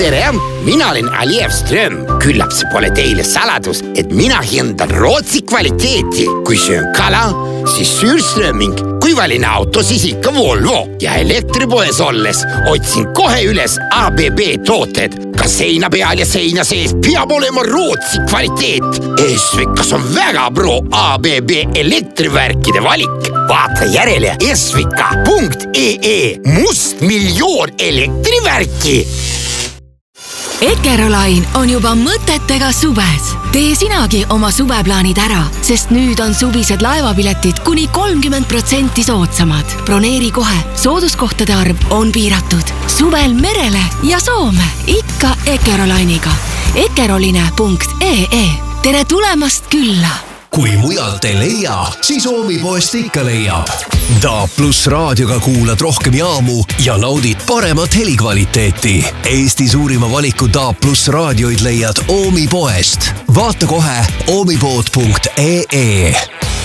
tere, mina olen Alijev Ström. Küllap see pole teile saladus, et mina hindan Rootsi kvaliteeti. Kui söön kala, siis Sürströming. Kui valin auto, siis ikka Volvo. Ja elektripoes olles otsin kohe üles ABB tooted. Ka seina peal ja seina sees peab olema Rootsi kvaliteet. Esvikas on väga pro ABB elektrivärkide valik. Vaata järele esvika.ee. Must miljoon elektrivärki. Ekerolain on juba mõtetega suves. Tee sinagi oma suveplaanid ära, sest nüüd on suvised laevapiletid kuni 30% soodsamad. Broneeri kohe, sooduskohtade arv on piiratud. Suvel merele ja Soome, ikka Ekerolainiga. Ekeroline.ee. Tere tulemast külla! Kui mujalt ei leia, siis Oomipoest ikka leiab. DAB+ raadioga kuulad rohkem jaamu ja naudid paremat helikvaliteeti. Eesti suurima valiku DAB+ raadioid leiad Oomipoest. Vaata kohe oomipood.ee.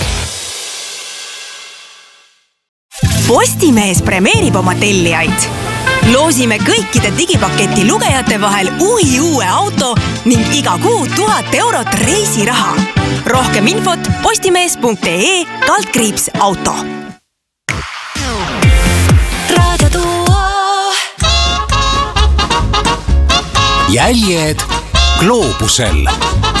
Postimees premeerib oma tellijaid. Loosime kõikide digipaketi lugejate vahel uue auto ning iga kuu 1000 eurot reisiraha. Rohkem infot postimees.ee/auto. Jäljed gloobusel.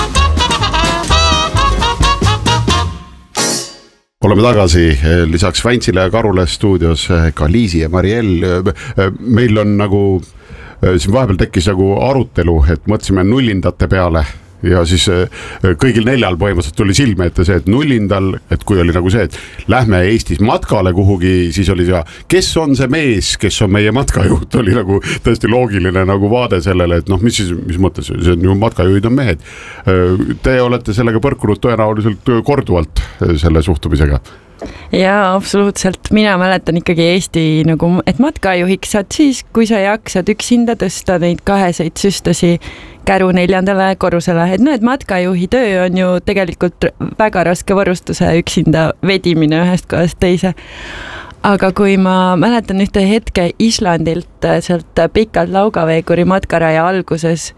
Oleme tagasi, lisaks Vantsile ja Karule stuudios ka Liisi ja Mariel. Meil on nagu, siin vahepeal tekkis nagu arutelu, et mõtlesime nullindate peale ja siis kõigil neljal põhimõtteliselt tuli silme ette see, et nullindal, et kui oli nagu see, et lähme Eestis matkale kuhugi, siis oli see, kes on see mees, kes on meie matkajuht, oli nagu tõesti loogiline nagu vaade sellele, et noh, mis mõttes, see on ju matkajuhid on mehed. Te olete sellega põrkunud tõenäoliselt korduvalt selle suhtumisega. Jaa, absoluutselt. Mina mäletan ikkagi Eesti, nagu, et matkajuhiks saad siis, kui sa jaksad üksinda tõsta neid kaheseid süstasi käru 4. korrusele. Et et matkajuhi töö on ju tegelikult väga raske varustuse üksinda vedimine ühest kohast teise. Aga kui ma mäletan ühte hetke Islandilt sealt pikalt Laugaveeguri matkaraja alguses,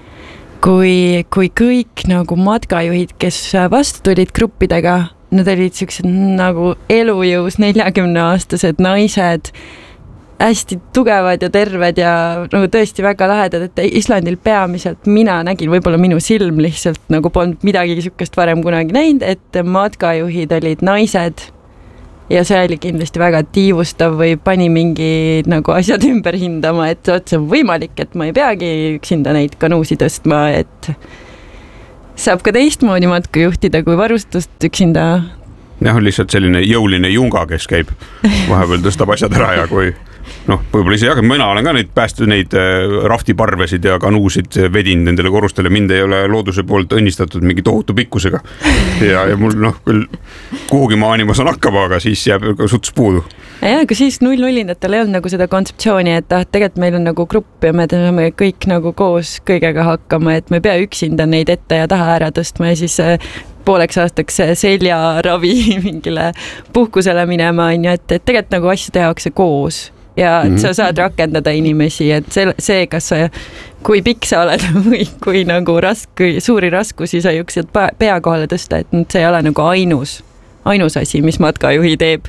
kui kõik nagu matkajuhid, kes vastu tulid gruppidega, nad olid sellised nagu elujõus 40-aastased naised, hästi tugevad ja terved ja nagu tõesti väga lahedad, et Islandil peamiselt mina nägin, võib-olla minu silm lihtsalt nagu polnud midagi sükest varem kunagi näinud, et matkajuhid olid naised ja see oli kindlasti väga tiivustav või pani mingi nagu asjad ümber hindama, et see on võimalik, et ma ei peagi üksinda neid kanuusi tõstma, et saab ka teistmoodi matku juhtida kui varustust üksinda. Jah, lihtsalt selline jõuline junga, kes käib vahepeal tõstab asjad ära ja kui võib-olla ise jagab, mina olen ka neid raftiparvesid ja kanuusid vedin nendele korrustele, mind ei ole looduse poolt õnnistatud mingi tohutu pikkusega ja mul küll kuhugi maani ma saan hakkama, aga siis jääb ka suts puudu. Ja, aga siis nullindatel ei olnud nagu seda kontseptsiooni, et tegelikult meil on nagu grupp ja me teeme kõik nagu koos kõigega hakkama, et me ei pea üksinda neid ette ja taha ära tõstma ja siis pooleks aastaks seljaravi mingile puhkusele minema, et tegelikult nagu asju tehakse koos ja et sa saad rakendada inimesi, et see kas sa, kui pikk sa oled või kui nagu suuri raskusi sa jõuksed pea kohale tõsta, et see ei ole nagu ainus asi, mis matkajuhi teeb.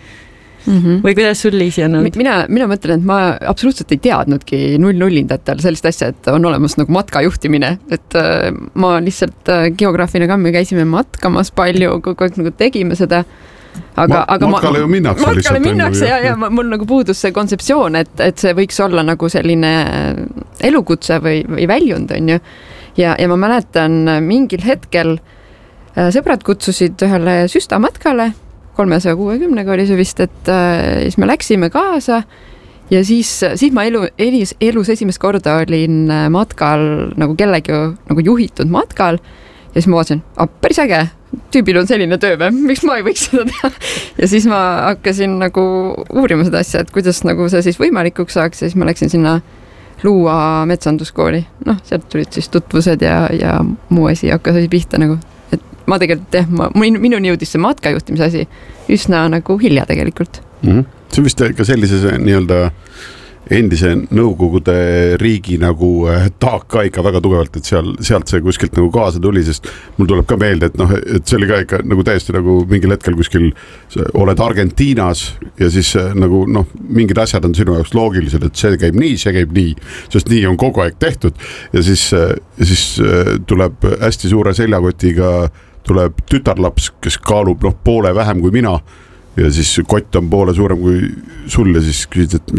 Või kuidas sul, Liisi, on olnud? Mina mõtlen, et ma absoluutselt ei teadnudki nullindatel sellist asja, et on olemas nagu matkajuhtimine, et ma lihtsalt geograafina ka me käisime matkamas palju, kogu aeg nagu tegime seda. Aga matkale ju minnakse ja mul nagu puudus see kontseptsioon, et see võiks olla nagu selline elukutse või väljund, on ju. Ja ma mäletan mingil hetkel sõbrad kutsusid ühele süstamatkale, 360 oli see vist, et siis me läksime kaasa ja siis ma elus esimest korda olin matkal nagu kellegi nagu juhitud matkal ja siis ma vaatasin, päris äge, tüübil on selline töö või, miks ma ei võiks seda teha? Ja siis ma hakkasin nagu uurima seda asja, et kuidas nagu see siis võimalikuks saaks ja siis ma läksin sinna Luua metsanduskooli. Sealt tulid siis tutvused ja muu asi hakkas asi pihta nagu. Et ma tegelikult, minuni jõudis see matkajuhtimise asi üsna nagu hilja tegelikult. See on vist ka sellises nii-öelda endise Nõukogude riigi nagu taak ka ikka väga tugevalt, et sealt see kuskilt nagu kaasa tuli, sest mul tuleb ka meelde, et et see oli ka ikka nagu täiesti nagu mingil hetkel kuskil oled Argentiinas ja siis nagu mingid asjad on sinu jaoks loogilised, et see käib nii, sest nii on kogu aeg tehtud ja siis tuleb hästi suure seljakotiga tuleb tütarlaps, kes kaalub poole vähem kui mina ja siis kott on poole suurem kui sul ja siis küsid, et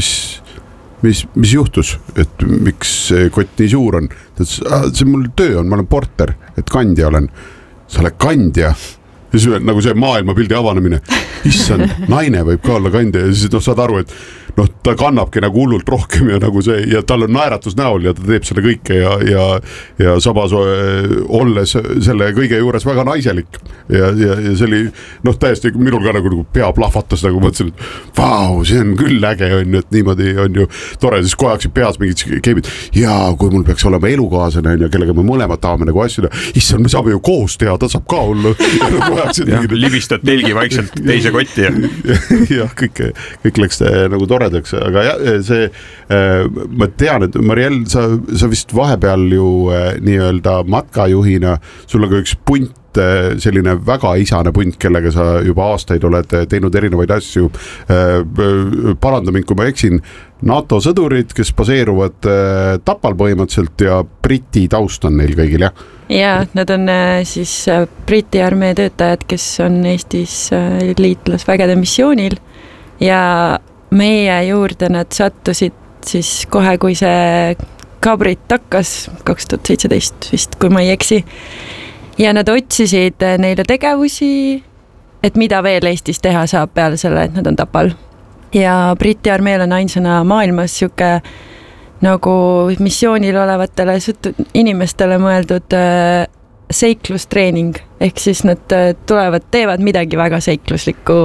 mis juhtus, et miks see kott nii suur on. See mul töö on, ma olen porter, et kandja olen. Sa oled kandja ja siis nagu see maailmapildi avanemine, issand, naine võib ka olla kandja ja siis saad aru, et ta kannabki nagu hullult rohkem ja nagu see ja tal on naeratus näol ja ta teeb selle kõike ja samas olles selle kõige juures väga naiselik ja see oli täiesti minul ka nagu pea plahvatas, nagu mõtlesin, et vau, see on küll äge on ju, et niimoodi on ju tore, siis kohe hakkasid peas mingid keemid ja kui mul peaks olema elukaaslane ja kellega me mõlemad tahame nagu asju, issand, me saame ju koos teha, ta saab ka olla libistad telgi vaikselt teise kotti ja kõik läks nagu toredaks, aga see ma tean, et Mariell, sa vist vahepeal ju nii-öelda matkajuhina, sul on ka üks punt, selline väga isane punt, kellega sa juba aastaid oled teinud erinevaid asju. Paranda mind, kui ma eksin, NATO sõdurid, kes baseeruvad Tapal põhimõtteliselt ja Briti taust on neil kõigil, jah? Ja, nad on siis Briti armee töötajad, kes on Eestis liitlasvägede missioonil ja meie juurde nad sattusid siis kohe, kui see kabrit hakkas 2017 vist, kui ma ei eksi. Ja nad otsisid neile tegevusi, et mida veel Eestis teha saab peale selle, et nad on Tapal. Ja Briti armeel on ainsana maailmas siuke nagu missioonil olevatele inimestele mõeldud seiklustreening. Ehk siis nad tulevad, teevad midagi väga seikluslikku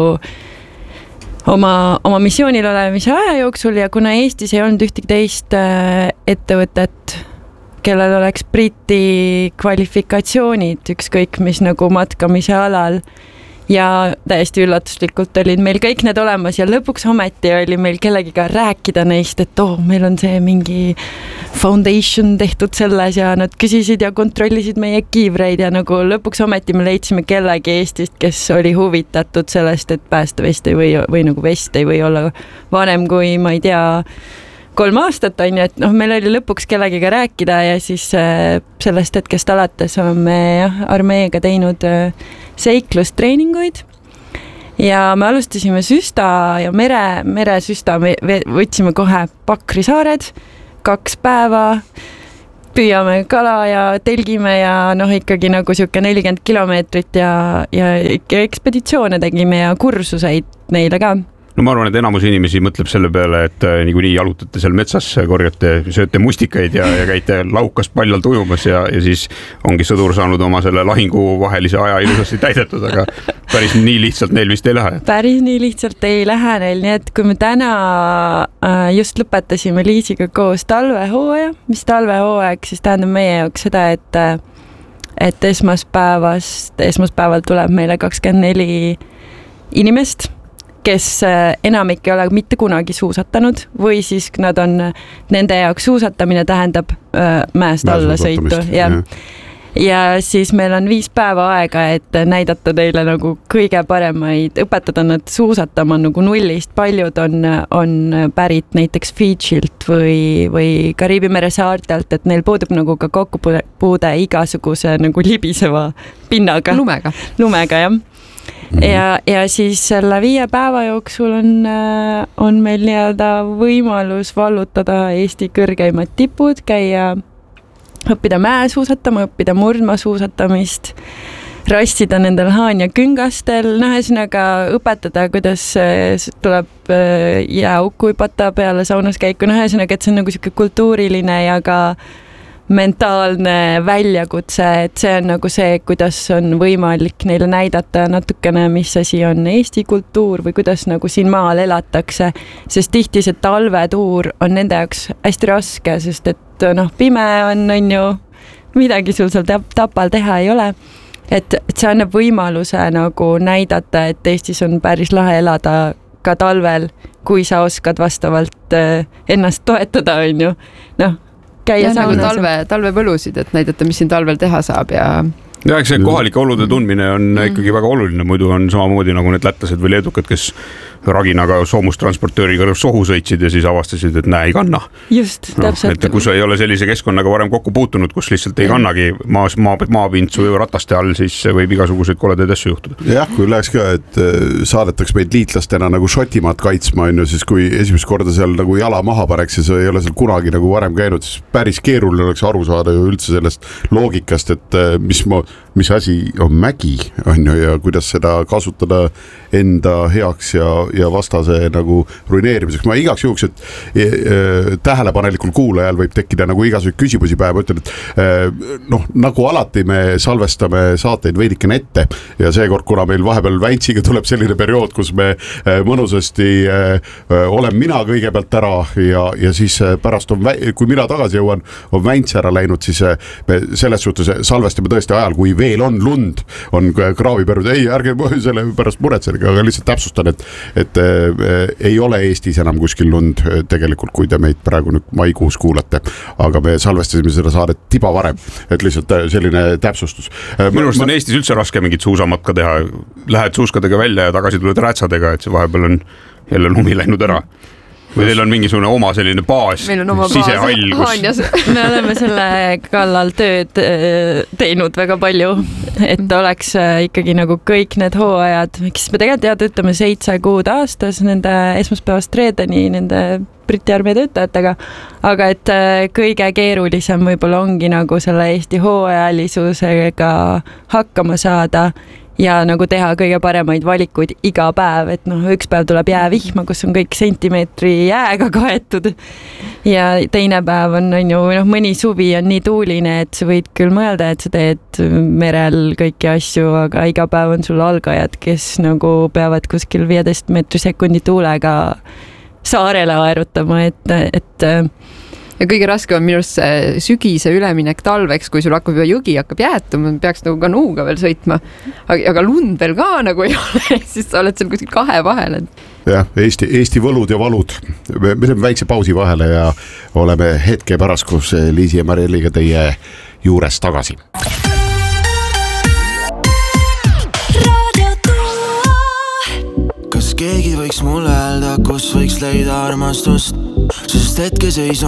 oma missioonil olemise aja jooksul ja kuna Eestis ei olnud ühtegi teist ettevõtet, kellel oleks Briti kvalifikatsioonid ükskõik mis nagu matkamise alal ja täiesti üllatuslikult olid meil kõik need olemas ja lõpuks ometi oli meil kellegiga rääkida neist, et meil on see mingi foundation tehtud selles ja nad küsisid ja kontrollisid meie kiivreid ja nagu lõpuks ometi me leidsime kellegi Eestist, kes oli huvitatud sellest, et päästevest või nagu vest ei või olla vanem kui, ma ei tea, 3 aastat on ju, et meil oli lõpuks kellegiga rääkida ja siis sellest hetkest alates oleme armeega teinud seiklustreeninguid ja me alustasime süsta ja meresüsta, me võtsime kohe Pakri saared, 2 päeva, püüame kala ja telgime ja ikkagi nagu siuke 40 kilomeetrit ja ekspeditsioone tegime ja kursuseid neile ka. No ma arvan, et enamus inimesi mõtleb selle peale, et niikuinii jalutate seal metsas, korjate, sööte mustikaid ja käite laukas paljal tujumas ja siis ongi sõdur saanud oma selle lahingu vahelise aja ilusasti täidetud, aga päris nii lihtsalt neil vist ei lähe. Päris nii lihtsalt ei lähe neil, nii et kui me täna just lõpetasime Liisiga koos talvehooaja, mis talvehooaeg siis tähendab meie jaoks seda, et esmaspäeval tuleb meile 24 inimest, kes enamik ei ole mitte kunagi suusatanud või siis nad on, nende jaoks suusatamine tähendab mäest alla sõitu. Ja siis meil on 5 päeva aega, et näidata neile nagu kõige paremaid, õpetada nad suusatama nagu nullist. Paljud on pärit näiteks Fidžilt või Kariibi mere saartelt, et neil puudub nagu ka kokkupuude igasuguse nagu libiseva pinnaga. Lumega, jah. Ja siis selle 5 päeva jooksul on meil nii-öelda võimalus vallutada Eesti kõrgeimad tipud, käia, õppida mäesuusatama, õppida murdmaasuusatamist, rassida nendel haanja küngastel, ühesõnaga õpetada, kuidas tuleb jääauku hüpata peale saunas käiku, ühesõnaga, et see on nagu siuke kultuuriline ja ka mentaalne väljakutse, et see on nagu see, kuidas on võimalik neile näidata natukene, mis asi on Eesti kultuur või kuidas nagu siin maal elatakse, sest tihti see talvetuur on nende jaoks hästi raske, sest et pime on ju, midagi sul seal Tapal teha ei ole, et see annab võimaluse nagu näidata, et Eestis on päris lahe elada ka talvel, kui sa oskad vastavalt ennast toetada, on ju. Noh, käia saunas. Talvepõlusid, et näidata, mis siin talvel teha saab ja eks see kohalike olude tundmine on ikkagi väga oluline, muidu on samamoodi nagu need lätlased või leedukad, kes raginaga soomustransportööriga sohu sõitsid ja siis avastasid, et näe, ei kanna. Just, täpselt. Et kui sa ei ole sellise keskkonnaga varem kokku puutunud, kus lihtsalt ei kannagi maapintsu või rataste all, siis võib igasuguseid koledaid asju juhtuda. Jah, kui läheks ka, et saadetaks meid liitlastena nagu Šotimaad kaitsma, on ju, siis kui esimest korda seal nagu jala maha paneks ja sa ei ole seal kunagi nagu varem käinud, siis päris keeruline oleks aru saada ju üldse sellest loogikast, et mis asi on mägi, on ju, ja kuidas seda kasutada enda heaks ja vastase nagu ruineerimiseks. Ma igaks juhuks, et tähelepanelikul kuulajal võib tekkida nagu igasuguseid küsimusi päeva, ütlen, et nagu alati me salvestame saateid veidikene ette ja seekord, kuna meil vahepeal Väintsiga tuleb selline periood, kus me mõnusasti olen mina kõigepealt ära ja siis pärast kui mina tagasi jõuan, on Väints ära läinud, siis me selles suhtes salvestame tõesti ajal, kui veel on lund, on kraavipärud, ei, ärge selle pärast muretsenegi, aga lihtsalt täpsustan, et ei ole Eestis enam kuskil lund tegelikult, kui te meid praegu nüüd maikuus kuulate, aga me salvestasime seda saadet tiba varem, et lihtsalt selline täpsustus. Minu arust on Eestis üldse raske mingit suusamatka teha, lähed suuskadega välja ja tagasi tuled räätsadega, et see vahepeal on jälle lumi läinud ära. Või teil on mingisugune oma selline baas, sisehall, kus... Me oleme selle kallal tööd teinud väga palju, et oleks ikkagi nagu kõik need hooajad, miks me tegelikult ütleme 7 kuud aastas nende esmaspäevast reedeni nende Briti armee töötajatega, aga et kõige keerulisem võib-olla ongi nagu selle Eesti hooajalisusega hakkama saada ja nagu teha kõige paremaid valikuid iga päev, et üks päev tuleb jäävihma, kus on kõik sentimeetri jääga kaetud ja teine päev on ju, mõni suvi on nii tuuline, et sa võid küll mõelda, et sa teed merel kõiki asju, aga iga päev on sul algajad, kes nagu peavad kuskil 15 meetri sekundi tuulega saarele aerutama, et ja kõige raske on minu arust see sügise üleminek talveks, kui sul hakkab jõgi hakkab jäätuma, peaks nagu kanuuga veel sõitma, aga lund veel ka nagu ei ole, siis sa oled seal kuskil kahe vahel. Jah, Eesti võlud ja valud. Me teeme väikse pausi vahele ja oleme hetke pärast, kus Liisi ja Marielliga teie juures tagasi. Kas keegi võiks mulle öelda, kus võiks leida armastust, sest hetkeseis